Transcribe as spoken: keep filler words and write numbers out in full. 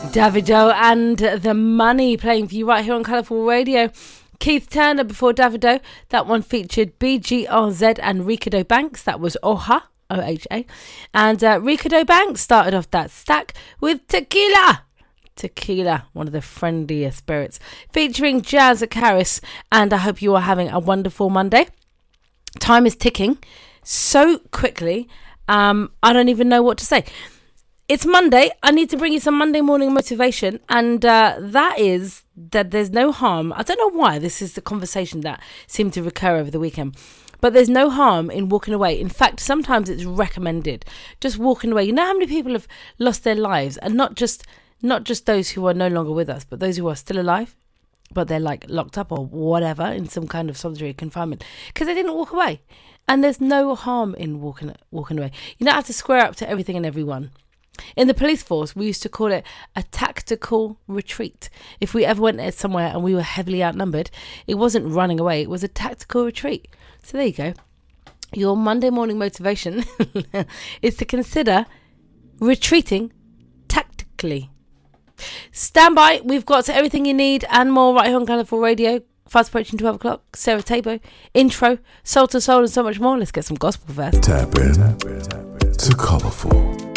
Davido and The Money playing for you right here on Colourful Radio. Keith Turner before Davido. That one featured B G R Z and Ricardo Banks. That was Oha, O H A. And uh, Ricardo Banks started off that stack with Tequila. Tequila, one of the friendlier spirits. Featuring Jazz Caris. And I hope you are having a wonderful Monday. Time is ticking so quickly. Um, I don't even know what to say. It's Monday. I need to bring you some Monday morning motivation. And uh, that is that there's no harm. I don't know why this is the conversation that seemed to recur over the weekend. But there's no harm in walking away. In fact, sometimes it's recommended. Just walking away. You know how many people have lost their lives? And not just not just those who are no longer with us, but those who are still alive. But they're like locked up or whatever in some kind of solitary confinement. Because they didn't walk away. And there's no harm in walking walking away. You don't have to square up to everything and everyone. In the police force, we used to call it a tactical retreat. If we ever went somewhere and we were heavily outnumbered, it wasn't running away, it was a tactical retreat. So there you go. Your Monday morning motivation is to consider retreating tactically. Stand by, we've got everything you need and more right here on Colourful Radio. Fast approaching twelve o'clock. Sarah Tabo, intro, Soul to Soul and so much more. Let's get some gospel first. Tap in to Colourful.